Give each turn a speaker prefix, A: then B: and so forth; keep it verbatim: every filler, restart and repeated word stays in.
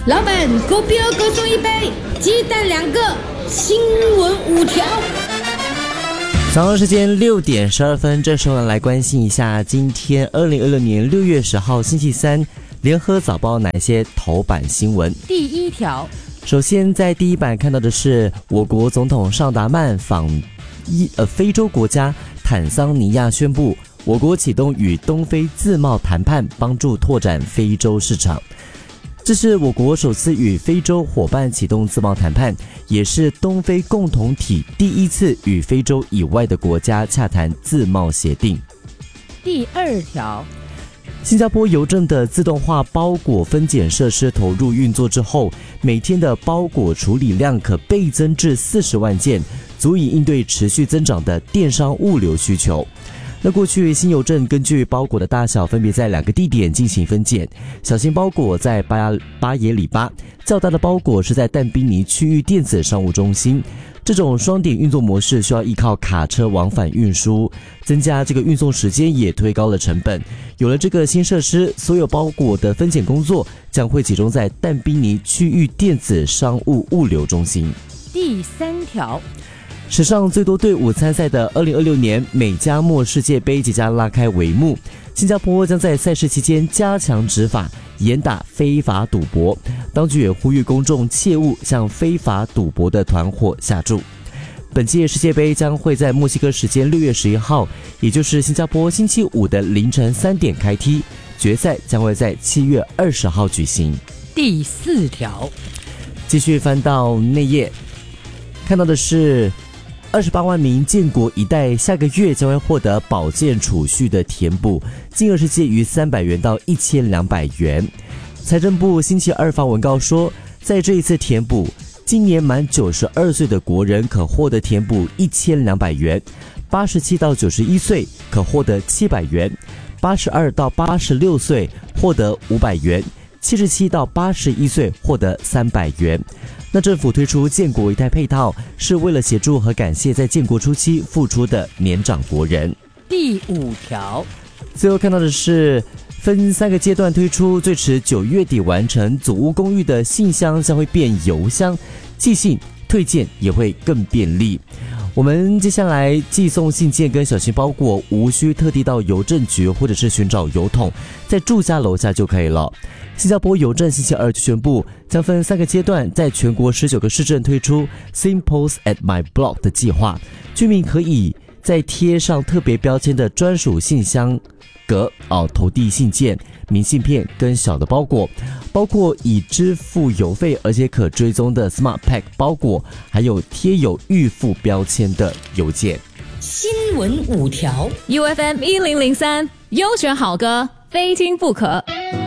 A: 老板，狗标各送一杯，鸡蛋两个，新闻五条。
B: 早上时间六点十二分，这时候来关心一下今天二零二六年六月十号星期三联合早报哪些头版新闻。
C: 第一条，
B: 首先在第一版看到的是我国总统尚达曼访一呃非洲国家坦桑尼亚，宣布我国启动与东非自贸谈判，帮助拓展非洲市场。这是我国首次与非洲伙伴启动自贸谈判，也是东非共同体第一次与非洲以外的国家洽谈自贸协定。
C: 第二条，
B: 新加坡邮政的自动化包裹分拣设施投入运作之后，每天的包裹处理量可倍增至四十万件，足以应对持续增长的电商物流需求。那过去新邮政根据包裹的大小分别在两个地点进行分拣，小型包裹在巴巴耶里巴，较大的包裹是在但宾尼区域电子商务中心。这种双点运作模式需要依靠卡车往返运输，增加这个运送时间，也推高了成本。有了这个新设施，所有包裹的分拣工作将会集中在但宾尼区域电子商务物流中心。
C: 第三条，
B: 史上最多队伍参赛的二零二六年美加墨世界杯即将拉开帷幕，新加坡将在赛事期间加强执法，严打非法赌博。当局也呼吁公众切勿向非法赌博的团伙下注。本届世界杯将会在墨西哥时间六月十一号，也就是新加坡星期五的凌晨三点开踢，决赛将会在七月二十号举行。
C: 第四条，
B: 继续翻到内页，看到的是二十八万名建国一代下个月将会获得保健储蓄的填补，金额是介于三百元到一千两百元。财政部星期二发文告说，在这一次填补，今年满九十二岁的国人可获得填补一千两百元，八十七到九十一岁可获得七百元，八十二到八十六岁获得五百元，七十七到八十一岁获得三百元。那政府推出建国一代配套，是为了协助和感谢在建国初期付出的年长国人。
C: 第五条，
B: 最后看到的是分三个阶段推出，最迟九月底完成。祖屋公寓的信箱将会变邮箱，寄信、退件也会更便利。我们接下来寄送信件跟小型包裹，无需特地到邮政局或者是寻找邮筒，在住家楼下就可以了。新加坡邮政星期二就宣布，将分三个阶段，在全国十九个市镇推出 Same Post at My Block 的计划，居民可以再贴上特别标签的专属信箱格哦，投递信件、明信片跟小的包裹，包括已支付邮费而且可追踪的 Smart Pack 包裹，还有贴有预付标签的邮件。
A: 新闻五条
C: U F M 一零零三，优选好歌，非听不可。